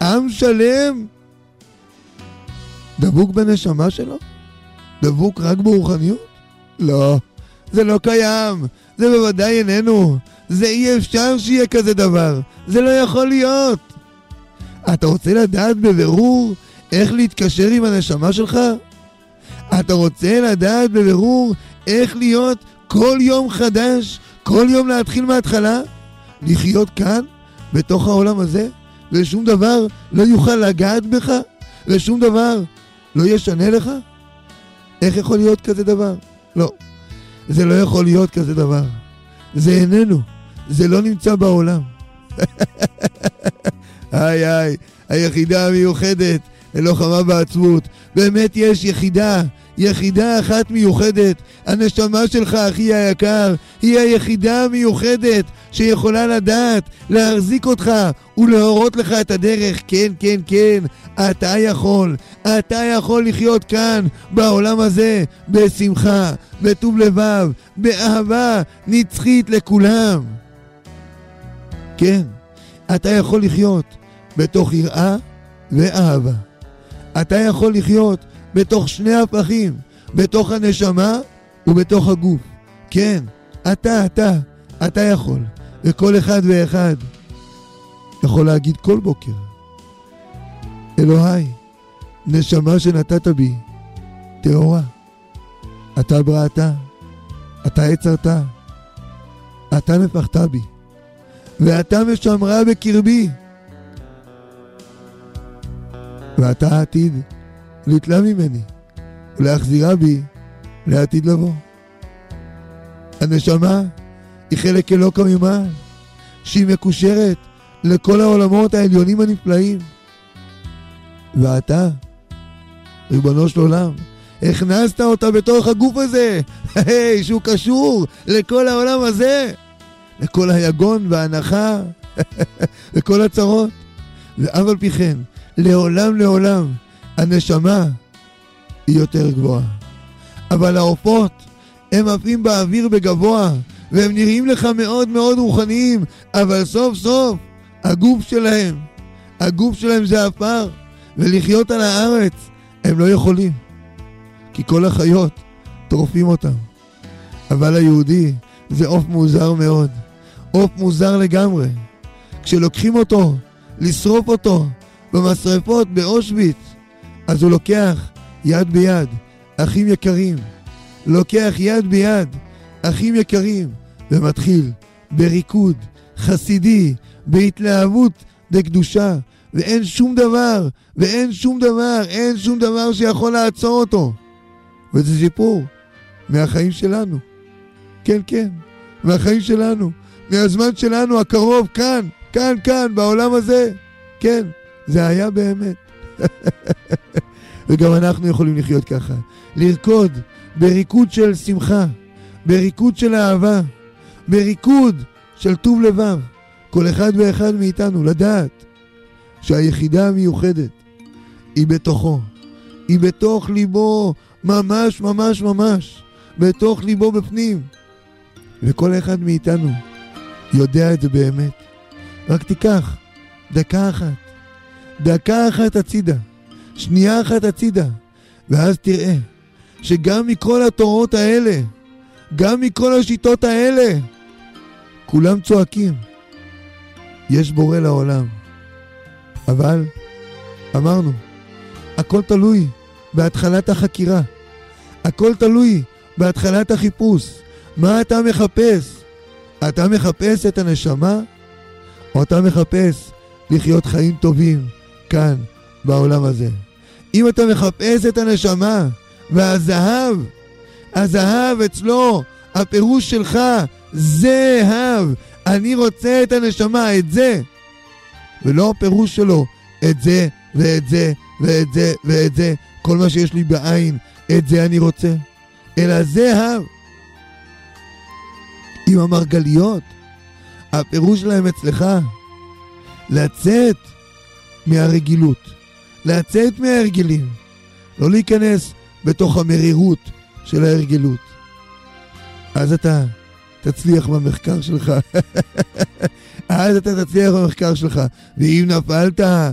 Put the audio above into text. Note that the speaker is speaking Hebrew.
עם שלם דבוק בנשמה שלו? דבוק רק ברוחניות? לא, זה לא קיים, זה בוודאי איננו, זה אי אפשר שיהיה כזה דבר, זה לא יכול להיות. אתה רוצה לדעת בבירור איך להתקשר עם הנשמה שלך? אתה רוצה לדעת בבירור איך להיות כל יום חדש, כל יום להתחיל מההתחלה? לחיות כאן, בתוך העולם הזה, ושום דבר לא יוכל לגעת בך, ושום דבר לא ישנה לך? איך יכול להיות כזה דבר? לא, זה לא יכול להיות כזה דבר. זה איננו, זה לא נמצא בעולם. איי, היחידה המיוחדת, ללוחמה בעצבות. באמת יש יחידה אחת מיוחדת. הנשמה שלך, אחי היקר, היא היחידה המיוחדת שיכולה לדעת, להחזיק אותך ולהורות לך את הדרך. כן, אתה יכול לחיות כאן, בעולם הזה, בשמחה, בטוב לבב, באהבה נצחית לכולם. כן, אתה יכול לחיות בתוך יראה ואהבה. אתה יכול לחיות בתוך שני הפכים, בתוך הנשמה ובתוך הגוף. כן, אתה יכול. וכל אחד ואחד יכול להגיד כל בוקר, אלוהי, נשמה שנתת בי, טהורה, אתה בראתה, אתה יצרת, אתה נפחת בי, ואתה משמרה בקרבי, ואתה העתיד לתלה ממני ולהחזירה בי לעתיד לבוא. הנשמה היא חלק אלוקא ממעל, שהיא מקושרת לכל העולמות העליונים הנפלאים, ואתה, ריבונו של עולם, הכנסת אותה בתוך הגוף הזה, שהוא קשור לכל העולם הזה, לכל היגון וההנחה לכל הצרות. ואף על פי כן, לעולם הנשמה היא יותר גבוהה, אבל העופות הם עפים באוויר בגבוה, והם נראים לך מאוד מאוד רוחניים, אבל סוף סוף הגוף שלהם זה עפר, ולחיות על הארץ הם לא יכולים, כי כל החיות טורפים אותם. אבל היהודי זה עוף מוזר מאוד, עוף מוזר לגמרי. כשלוקחים אותו, לשרוף אותו במשרפות באושוויץ, אז הוא לוקח יד ביד, אחים יקרים, לוקח יד ביד, אחים יקרים, ומתחיל בריקוד חסידי, בהתלהבות בקדושה, ואין שום דבר שיכול לעצור אותו. וזה סיפור מהחיים שלנו. כן, מהחיים שלנו, מהזמן שלנו הקרוב, כאן, בעולם הזה. כן, זה היה באמת. וגם אנחנו יכולים לחיות ככה, לרקוד בריקוד של שמחה, בריקוד של אהבה, בריקוד של טוב לבב. כל אחד ואחד מאיתנו לדעת שהיחידה המיוחדת היא בתוכו, היא בתוך ליבו, ממש, בתוך ליבו בפנים. וכל אחד מאיתנו יודע את זה באמת. רק תיקח דקה אחת הצידה, שנייה אחת הצידה, ואז תראה שגם מכל התורות האלה, גם מכל השיטות האלה, כולם צועקים, יש בורא לעולם. אבל אמרנו, הכל תלוי בהתחלת החקירה, הכל תלוי בהתחלת החיפוש. מה אתה מחפש? אתה מחפש את הנשמה, או אתה מחפש לחיות חיים טובים כאן בעולם הזה? אם אתה מחפש את הנשמה והזהב אצלו, הפירוש שלך זהב, אני רוצה את הנשמה, את זה, ולא הפירוש שלו את זה ואת זה ואת זה ואת זה, כל מה שיש לי בעין, את זה אני רוצה, אלא זהב. עם המרגליות, הפירוש שלהם אצלך לצאת מהרגילות, לצאת מההרגלים, לא להיכנס בתוך המרירות של ההרגלות. אז אתה תצליח במחקר שלך. ואם נפלת,